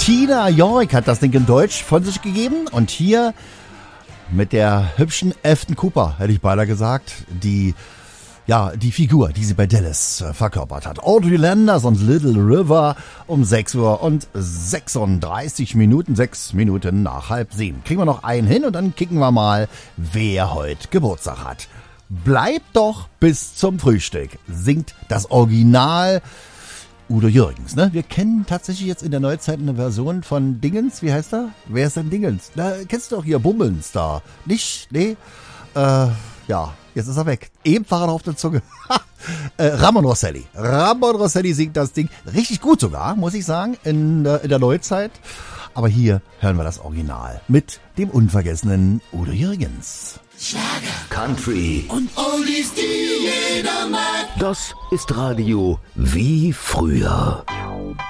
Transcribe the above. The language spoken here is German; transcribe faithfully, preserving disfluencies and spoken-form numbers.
Tina York hat das Ding in Deutsch von sich gegeben und hier mit der hübschen Afton Cooper, hätte ich beinahe gesagt, die, ja, die Figur, die sie bei Dallas äh, verkörpert hat. Audrey Landers und Little River um sechs Uhr und sechsunddreißig Minuten, sechs Minuten nach halb sieben. Kriegen wir noch einen hin und dann kicken wir mal, wer heute Geburtstag hat. Bleibt doch bis zum Frühstück, singt das Original Udo Jürgens, ne? Wir kennen tatsächlich jetzt in der Neuzeit eine Version von Dingens. Wie heißt er? Wer ist denn Dingens? Na, kennst du doch hier Bummelns da. Nicht? Nee? Äh, ja, jetzt ist er weg. Eben war er auf der Zunge. äh, Ramon Rosselli. Ramon Rosselli singt das Ding richtig gut sogar, muss ich sagen, in, äh, in der Neuzeit. Aber hier hören wir das Original mit dem unvergessenen Udo Jürgens. Schlager, Country und Oldies, die jeder mag. Das ist Radio wie früher.